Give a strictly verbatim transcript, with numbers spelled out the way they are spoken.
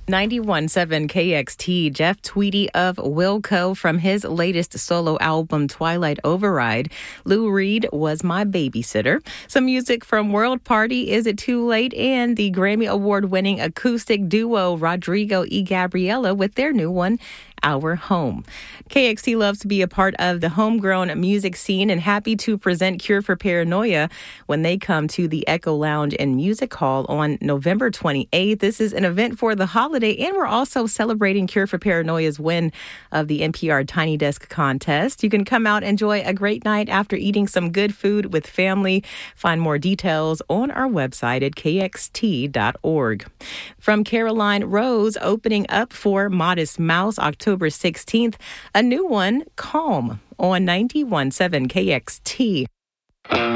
ninety-one point seven K X T, Jeff Tweedy of Wilco from his latest solo album, Twilight Override. Lou Reed was my babysitter. Some music from World Party, Is It Too Late? And the Grammy Award-winning acoustic duo Rodrigo y Gabriela with their new one, Our Home. K X T loves to be a part of the homegrown music scene and happy to present Cure for Paranoia when they come to the Echo Lounge and Music Hall on November twenty-eighth. This is an event for the holiday, and we're also celebrating Cure for Paranoia's win of the N P R Tiny Desk contest. You can come out, enjoy a great night after eating some good food with family. Find more details on our website at k x t dot org. From Caroline Rose, opening up for Modest Mouse October sixteenth, a new one, Calm, on ninety-one point seven K X T.